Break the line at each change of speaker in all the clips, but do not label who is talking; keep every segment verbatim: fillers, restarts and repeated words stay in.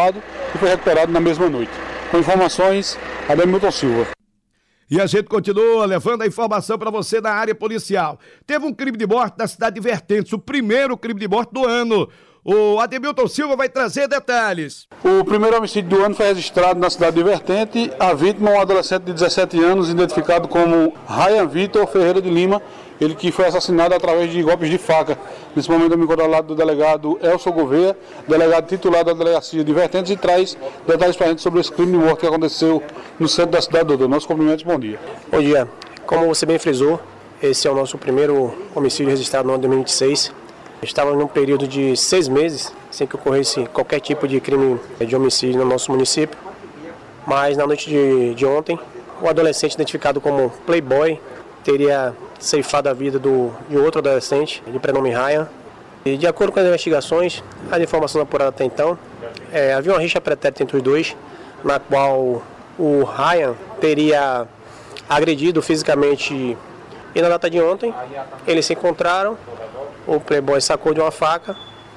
roubado e foi recuperado na mesma noite. Com informações, Ademilton Silva.
E a gente continua levando a informação para você da área policial. Teve um crime de morte na cidade de Vertentes, o primeiro crime de morte do ano. O Ademilton Silva vai trazer detalhes.
O primeiro homicídio do ano foi registrado na cidade de Vertente. A vítima é um adolescente de dezessete anos, identificado como Ryan Vitor Ferreira de Lima, ele que foi assassinado através de golpes de faca. Nesse momento eu me encontro ao lado do delegado Elson Gouveia, delegado titular da delegacia de Vertentes, e traz detalhes para a gente sobre esse crime de morte que aconteceu no centro da cidade. Doutor, nossos cumprimentos, bom dia.
Bom dia. Como você bem frisou, esse é o nosso primeiro homicídio registrado no ano de dois mil e vinte e seis. Estávamos num período de seis meses sem que ocorresse qualquer tipo de crime de homicídio no nosso município. Mas na noite de, de ontem, o adolescente identificado como Playboy teria ceifado a vida do, de outro adolescente, de prenome Ryan. E de acordo com as investigações, as informações apuradas até então, é, havia uma rixa pretérita entre os dois, na qual o Ryan teria agredido fisicamente. E na data de ontem, eles se encontraram, o Playboy sacou de uma faca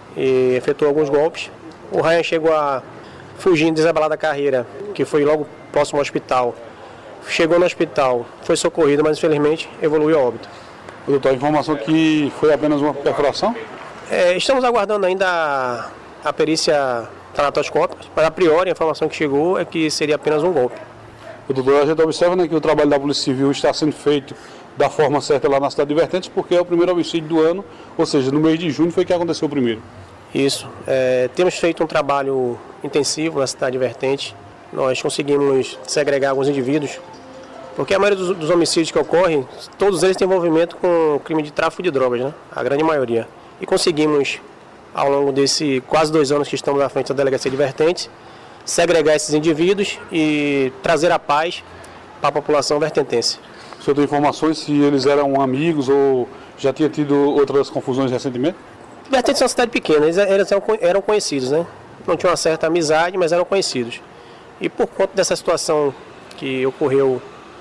e efetuou alguns golpes. O Ryan chegou a fugir, desabalar da carreira, que foi logo próximo ao hospital. Chegou no hospital, foi socorrido, mas infelizmente evoluiu a óbito.
Doutor, a informação que foi apenas uma perfuração?
É, estamos aguardando ainda a, a perícia tanatoscópica, mas a priori a informação que chegou é que seria apenas um golpe.
O doutor, a gente observa, né, que o trabalho da Polícia Civil está sendo feito da forma certa lá na cidade de Vertentes, porque é o primeiro homicídio do ano, ou seja, no mês de junho foi que aconteceu o primeiro.
Isso. É, temos feito um trabalho intensivo na cidade de Vertentes. Nós conseguimos segregar alguns indivíduos, porque a maioria dos, dos homicídios que ocorrem, todos eles têm envolvimento com crime de tráfico de drogas, né? A grande maioria. E conseguimos, ao longo desse quase dois anos que estamos à frente da delegacia de Vertentes, segregar esses indivíduos e trazer a paz para a população vertentense.
O senhor tem informações se eles eram amigos ou já tinha tido outras confusões recentemente?
Vertentes é uma cidade pequena, eles eram, eram conhecidos, né? Não tinham uma certa amizade, mas eram conhecidos. E por conta dessa situação que ocorreu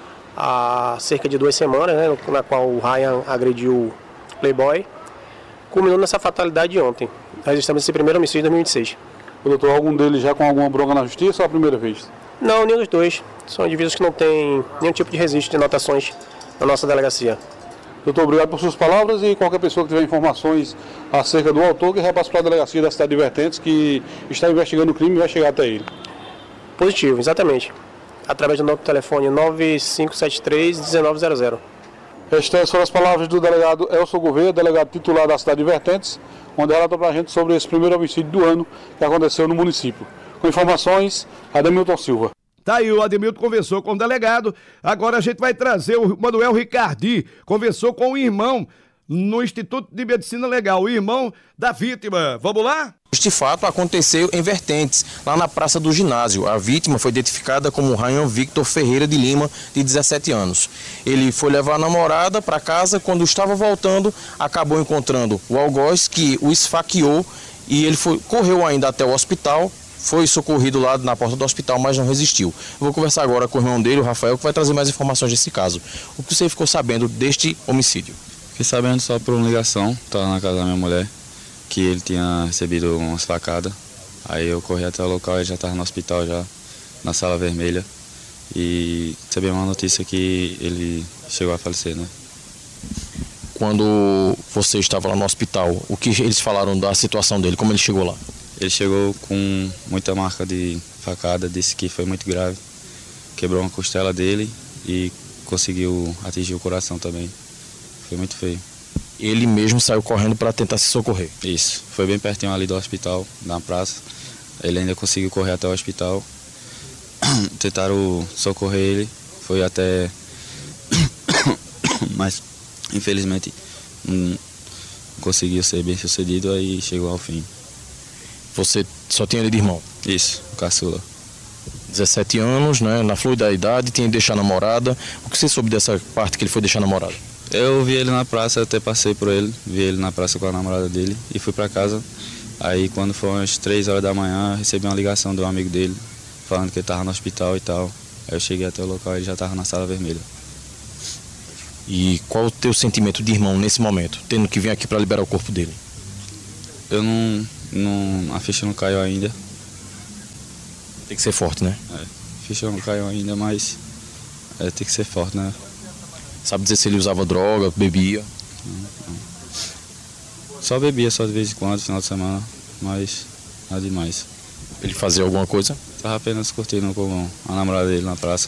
há cerca de duas semanas, né, na qual o Ryan agrediu o Playboy, culminou nessa fatalidade de ontem. Registramos esse primeiro homicídio em dois mil e vinte e seis.
O doutor, algum deles já com alguma bronca na justiça ou a primeira vez?
Não, nenhum dos dois. São indivíduos que não têm nenhum tipo de registro de anotações na nossa delegacia.
Doutor, obrigado por suas palavras, e qualquer pessoa que tiver informações acerca do autor, que repasse para a delegacia da cidade de Vertentes, que está investigando o crime, vai chegar até ele.
Positivo, exatamente. Através do nosso telefone nove cinco sete três, um nove zero zero.
Estas foram as palavras do delegado Elson Gouveia, delegado titular da cidade de Vertentes, onde relatou para a gente sobre esse primeiro homicídio do ano que aconteceu no município. Com informações, Ademilton Silva.
Tá aí, o Ademilton conversou com o delegado. Agora a gente vai trazer o Manuel Ricardi, conversou com o irmão no Instituto de Medicina Legal, o irmão da vítima. Vamos lá?
Este fato aconteceu em Vertentes, lá na Praça do Ginásio. A vítima foi identificada como Ryan Victor Ferreira de Lima, de dezessete anos. Ele foi levar a namorada para casa. Quando estava voltando, acabou encontrando o algoz, que o esfaqueou, e ele foi, correu ainda até o hospital. Foi socorrido lá na porta do hospital, mas não resistiu. Eu vou conversar agora com o irmão dele, o Rafael, que vai trazer mais informações desse caso. O que você ficou sabendo deste homicídio?
Fiquei sabendo só por uma ligação, estava na casa da minha mulher, que ele tinha recebido umas facadas. Aí eu corri até o local, ele já estava no hospital, já na sala vermelha. E recebi uma notícia que ele chegou a falecer, né?
Quando você estava lá no hospital, o que eles falaram da situação dele, como ele chegou lá?
Ele chegou com muita marca de facada, disse que foi muito grave. Quebrou uma costela dele e conseguiu atingir o coração também. Foi muito feio.
Ele mesmo saiu correndo para tentar se socorrer?
Isso, foi bem pertinho ali do hospital, na praça. Ele ainda conseguiu correr até o hospital. Tentaram socorrer ele, foi até... Mas, infelizmente, não conseguiu ser bem sucedido, aí chegou ao fim.
Você só tinha ele de irmão?
Isso, o caçula.
dezessete anos, né, na flor da idade, tinha que deixar a namorada. O que você soube dessa parte que ele foi deixar a namorada?
Eu vi ele na praça, até passei por ele, vi ele na praça com a namorada dele e fui para casa. Aí quando foram as três horas da manhã, recebi uma ligação de um amigo dele, falando que ele estava no hospital e tal. Aí eu cheguei até o local e ele já estava na sala vermelha.
E qual o teu sentimento de irmão nesse momento, tendo que vir aqui para liberar o corpo dele?
Eu não... não a ficha não caiu ainda.
Tem que ser forte, né?
É, ficha não caiu ainda, mas é, tem que ser forte, né?
Sabe dizer se ele usava droga, bebia?
Só bebia, só de vez em quando, final de semana, mas nada demais.
Ele fazia alguma coisa?
Tava apenas curtindo com a namorada dele na praça.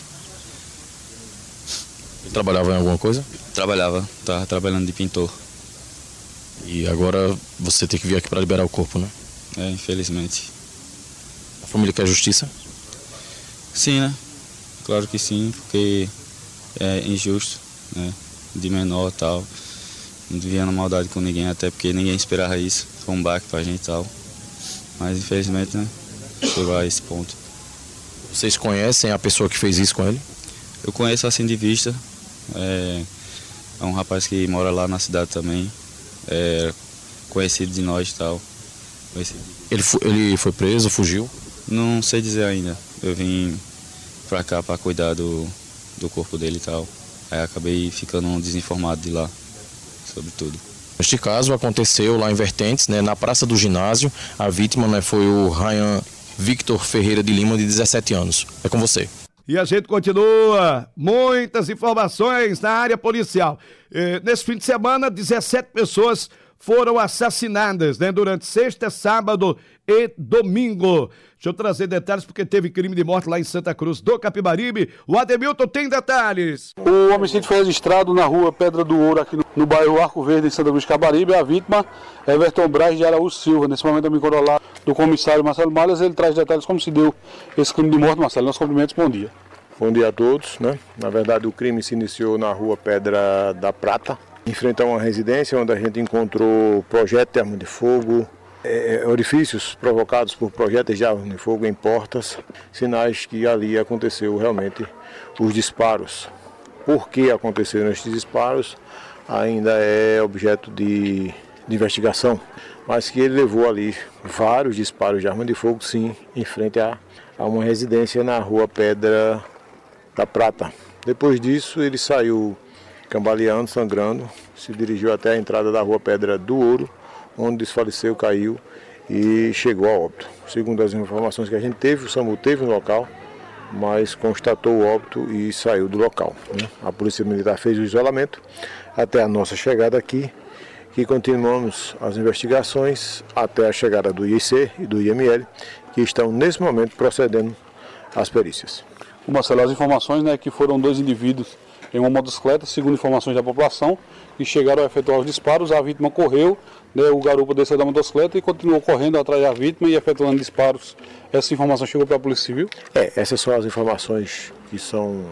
Ele trabalhava em alguma coisa?
Trabalhava, tava trabalhando de pintor.
E agora você tem que vir aqui para liberar o corpo, né?
É, infelizmente.
A família quer justiça?
Sim, né? Claro que sim, porque é injusto, né? De menor e tal. Não devia na maldade com ninguém, até porque ninguém esperava isso. Foi um baque pra gente e tal. Mas infelizmente, né? Chegou a esse ponto.
Vocês conhecem a pessoa que fez isso com ele?
Eu conheço assim de vista. É, é um rapaz que mora lá na cidade também. É conhecido de nós e tal. Conhecido.
Ele, fu- ele foi preso, fugiu?
Não sei dizer ainda. Eu vim pra cá pra cuidar do, do corpo dele e tal. Aí acabei ficando desinformado de lá sobre tudo.
Este caso aconteceu lá em Vertentes, né, na Praça do Ginásio. A vítima, né, foi o Ryan Victor Ferreira de Lima, de dezessete anos. É com você.
E a gente continua, muitas informações na área policial. Eh, nesse fim de semana, dezessete pessoas foram assassinadas, né, durante sexta, sábado e domingo. Deixa eu trazer detalhes porque teve crime de morte lá em Santa Cruz do Capibaribe. O Ademilton tem detalhes.
O homicídio foi registrado na rua Pedra do Ouro, aqui no, no bairro Arco Verde, em Santa Cruz do Capibaribe. A vítima é Everton Braz de Araújo Silva. Nesse momento, eu me encontro lá do comissário Marcelo Malhas. Ele traz detalhes como se deu esse crime de morte. Marcelo, nossos cumprimentos, bom dia.
Bom dia a todos, né? Na verdade, o crime se iniciou na rua Pedra da Prata, em frente a uma residência onde a gente encontrou projéteis de arma de fogo, é, orifícios provocados por projéteis de arma de fogo em portas, sinais que ali aconteceu realmente os disparos. Por que aconteceram estes disparos ainda é objeto de, de investigação, mas que ele levou ali vários disparos de arma de fogo, sim, em frente a, a uma residência na rua Pedra da Prata. Depois disso, ele saiu cambaleando, sangrando, se dirigiu até a entrada da rua Pedra do Ouro, onde desfaleceu, caiu e chegou a óbito. Segundo as informações que a gente teve, o SAMU teve no local, mas constatou o óbito e saiu do local, né? A Polícia Militar fez o isolamento até a nossa chegada aqui, que continuamos as investigações até a chegada do I C e do I M L, que estão nesse momento procedendo às perícias.
Marcelo, as informações, né, que foram dois indivíduos em uma motocicleta, segundo informações da população, que chegaram a efetuar os disparos. A vítima correu, né, o garupa desceu da motocicleta e continuou correndo atrás da vítima e efetuando disparos. Essa informação chegou para a Polícia Civil?
É, essas são as informações que são,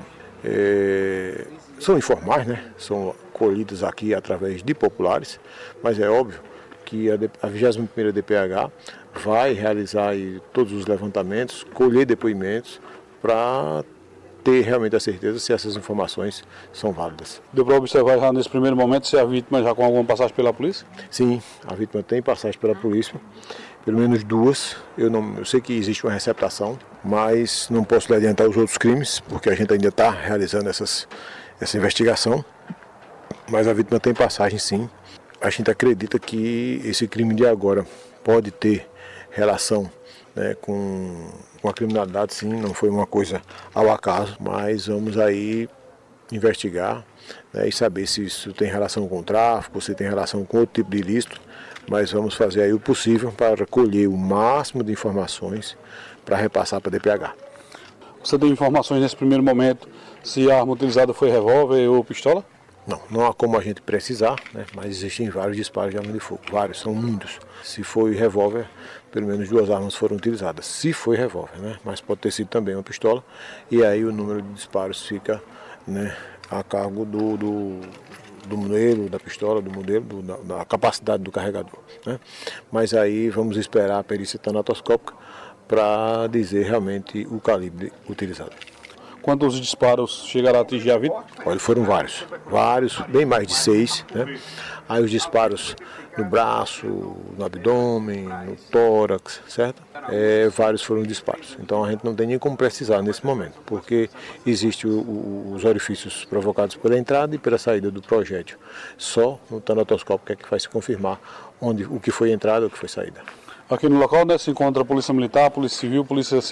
é, são informais, né? São colhidas aqui através de populares, mas é óbvio que a, a vigésima primeira D P H vai realizar aí todos os levantamentos, colher depoimentos, para ter realmente a certeza se essas informações são válidas.
Deu para observar já nesse primeiro momento se a vítima já com alguma passagem pela polícia?
Sim, a vítima tem passagem pela polícia, pelo menos duas. Eu, não, eu sei que existe uma receptação, mas não posso lhe adiantar os outros crimes, porque a gente ainda está realizando essas, essa investigação. Mas a vítima tem passagem, sim. A gente acredita que esse crime de agora pode ter relação, né, com, com a criminalidade, sim, não foi uma coisa ao acaso, mas vamos aí investigar, né, e saber se isso tem relação com o tráfico, se tem relação com outro tipo de ilícito, mas vamos fazer aí o possível para colher o máximo de informações para repassar para a D P H.
Você tem informações nesse primeiro momento se a arma utilizada foi revólver ou pistola?
Não, não há como a gente precisar, né, mas existem vários disparos de arma de fogo, vários, são muitos. Se foi revólver, pelo menos duas armas foram utilizadas, se foi revólver, né, mas pode ter sido também uma pistola, e aí o número de disparos fica, né, a cargo do, do, do modelo da pistola, do modelo, do, da, da capacidade do carregador, né. Mas aí vamos esperar a perícia tanatoscópica para dizer realmente o calibre utilizado.
Quantos disparos chegaram a atingir a vítima?
Olha, foram vários, vários, bem mais de seis, né? Aí os disparos no braço, no abdômen, no tórax, certo? É, vários foram disparos. Então a gente não tem nem como precisar nesse momento, porque existem os orifícios provocados pela entrada e pela saída do projétil. Só no tanatoscópio é que vai se confirmar onde, o que foi entrada e o que foi saída.
Aqui no local, né, se encontra a Polícia Militar, a Polícia Civil, a Polícia